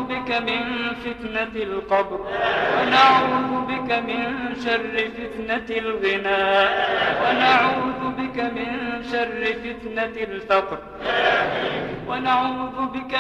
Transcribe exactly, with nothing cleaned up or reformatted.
بك من فتنة القبر، ونعوذ بك من شر فتنة الغنى، ونعوذ بك من شر فتنة الفقر، ونعوذ بك